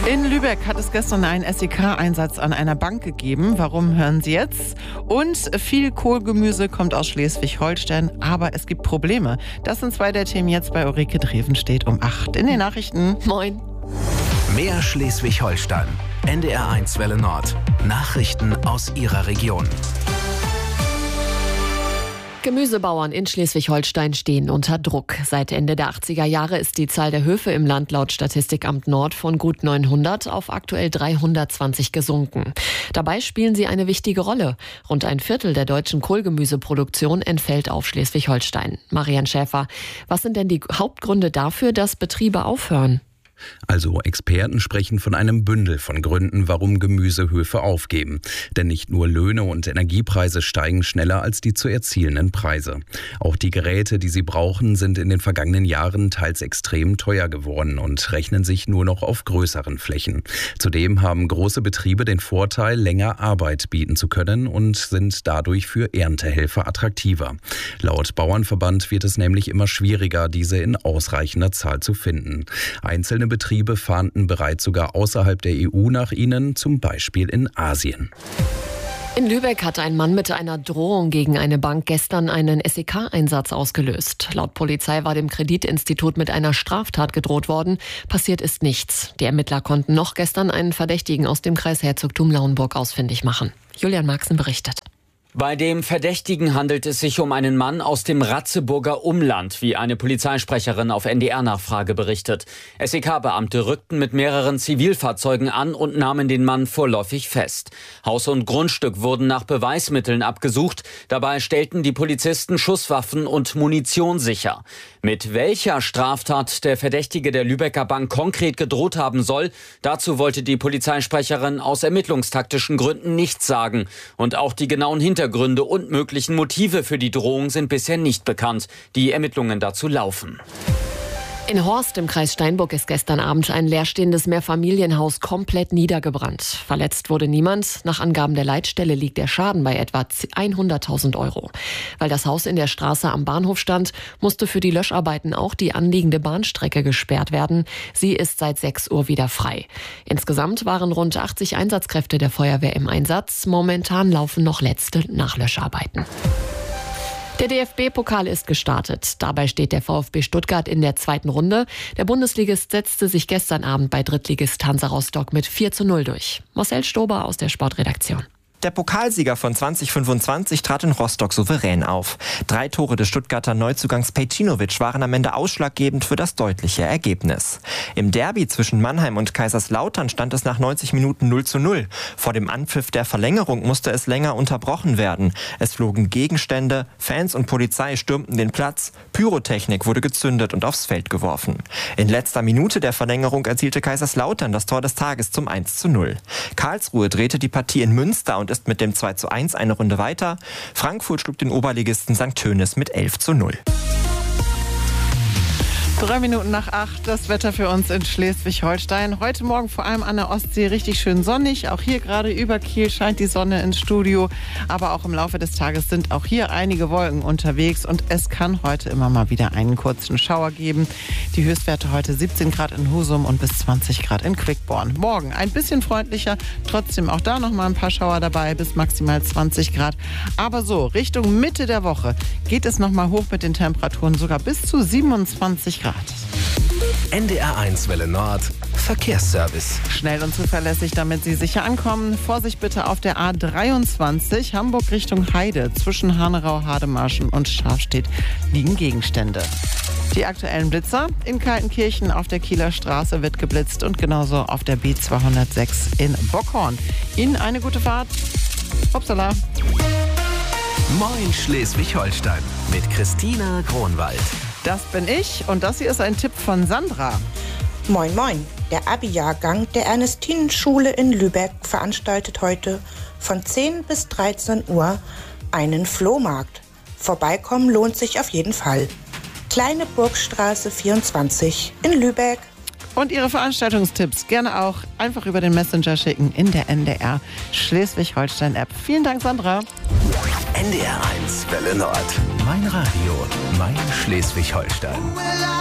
In Lübeck hat es gestern einen SEK-Einsatz an einer Bank gegeben. Warum, hören Sie jetzt? Und viel Kohlgemüse kommt aus Schleswig-Holstein, aber es gibt Probleme. Das sind zwei der Themen jetzt bei Ulrike Drevenstedt um 8 in den Nachrichten. Moin. Mehr Schleswig-Holstein. NDR1 Welle Nord. Nachrichten aus Ihrer Region. Gemüsebauern in Schleswig-Holstein stehen unter Druck. Seit Ende der 80er Jahre ist die Zahl der Höfe im Land laut Statistikamt Nord von gut 900 auf aktuell 320 gesunken. Dabei spielen sie eine wichtige Rolle. Rund ein Viertel der deutschen Kohlgemüseproduktion entfällt auf Schleswig-Holstein. Marian Schäfer, was sind denn die Hauptgründe dafür, dass Betriebe aufhören? Also Experten sprechen von einem Bündel von Gründen, warum Gemüsehöfe aufgeben. Denn nicht nur Löhne und Energiepreise steigen schneller als die zu erzielenden Preise. Auch die Geräte, die sie brauchen, sind in den vergangenen Jahren teils extrem teuer geworden und rechnen sich nur noch auf größeren Flächen. Zudem haben große Betriebe den Vorteil, länger Arbeit bieten zu können und sind dadurch für Erntehelfer attraktiver. Laut Bauernverband wird es nämlich immer schwieriger, diese in ausreichender Zahl zu finden. Einzelne Betriebe fahnden bereits sogar außerhalb der EU nach ihnen, zum Beispiel in Asien. In Lübeck hat ein Mann mit einer Drohung gegen eine Bank gestern einen SEK-Einsatz ausgelöst. Laut Polizei war dem Kreditinstitut mit einer Straftat gedroht worden. Passiert ist nichts. Die Ermittler konnten noch gestern einen Verdächtigen aus dem Kreis Herzogtum Lauenburg ausfindig machen. Julian Marxen berichtet. Bei dem Verdächtigen handelt es sich um einen Mann aus dem Ratzeburger Umland, wie eine Polizeisprecherin auf NDR-Nachfrage berichtet. SEK-Beamte rückten mit mehreren Zivilfahrzeugen an und nahmen den Mann vorläufig fest. Haus und Grundstück wurden nach Beweismitteln abgesucht. Dabei stellten die Polizisten Schusswaffen und Munition sicher. Mit welcher Straftat der Verdächtige der Lübecker Bank konkret gedroht haben soll, dazu wollte die Polizeisprecherin aus ermittlungstaktischen Gründen nichts sagen. Und auch die genauen Hintergründe und möglichen Motive für die Drohung sind bisher nicht bekannt. Die Ermittlungen dazu laufen. In Horst im Kreis Steinburg ist gestern Abend ein leerstehendes Mehrfamilienhaus komplett niedergebrannt. Verletzt wurde niemand. Nach Angaben der Leitstelle liegt der Schaden bei etwa 100.000 Euro. Weil das Haus in der Straße am Bahnhof stand, musste für die Löscharbeiten auch die anliegende Bahnstrecke gesperrt werden. Sie ist seit 6 Uhr wieder frei. Insgesamt waren rund 80 Einsatzkräfte der Feuerwehr im Einsatz. Momentan laufen noch letzte Nachlöscharbeiten. Der DFB-Pokal ist gestartet. Dabei steht der VfB Stuttgart in der zweiten Runde. Der Bundesligist setzte sich gestern Abend bei Drittligist Hansa Rostock mit 4:0 durch. Marcel Stober aus der Sportredaktion. Der Pokalsieger von 2025 trat in Rostock souverän auf. 3 Tore des Stuttgarter Neuzugangs Pejcinovic waren am Ende ausschlaggebend für das deutliche Ergebnis. Im Derby zwischen Mannheim und Kaiserslautern stand es nach 90 Minuten 0:0. Vor dem Anpfiff der Verlängerung musste es länger unterbrochen werden. Es flogen Gegenstände, Fans und Polizei stürmten den Platz, Pyrotechnik wurde gezündet und aufs Feld geworfen. In letzter Minute der Verlängerung erzielte Kaiserslautern das Tor des Tages zum 1:0. Karlsruhe drehte die Partie in Münster und ist mit dem 2:1 eine Runde weiter. Frankfurt schlug den Oberligisten St. Tönis mit 11:0. 3 Minuten nach 8, das Wetter für uns in Schleswig-Holstein. Heute Morgen vor allem an der Ostsee richtig schön sonnig. Auch hier gerade über Kiel scheint die Sonne ins Studio. Aber auch im Laufe des Tages sind auch hier einige Wolken unterwegs. Und es kann heute immer mal wieder einen kurzen Schauer geben. Die Höchstwerte heute 17 Grad in Husum und bis 20 Grad in Quickborn. Morgen ein bisschen freundlicher, trotzdem auch da noch mal ein paar Schauer dabei, bis maximal 20 Grad. Aber so, Richtung Mitte der Woche geht es noch mal hoch mit den Temperaturen, sogar bis zu 27 Grad. NDR1 Welle Nord. Verkehrsservice. Schnell und zuverlässig, damit Sie sicher ankommen. Vorsicht bitte auf der A23 Hamburg Richtung Heide. Zwischen Hanerau, Hademarschen und Schafstedt liegen Gegenstände. Die aktuellen Blitzer in Kaltenkirchen auf der Kieler Straße wird geblitzt und genauso auf der B206 in Bockhorn. Ihnen eine gute Fahrt. Upsala. Moin Schleswig-Holstein mit Christina Kronwald. Das bin ich und das hier ist ein Tipp von Sandra. Moin moin, der Abi-Jahrgang der Ernestinenschule in Lübeck veranstaltet heute von 10 bis 13 Uhr einen Flohmarkt. Vorbeikommen lohnt sich auf jeden Fall. Kleine Burgstraße 24 in Lübeck. Und Ihre Veranstaltungstipps gerne auch einfach über den Messenger schicken in der NDR Schleswig-Holstein-App. Vielen Dank, Sandra. NDR1 Welle Nord. Mein Radio, mein Schleswig-Holstein.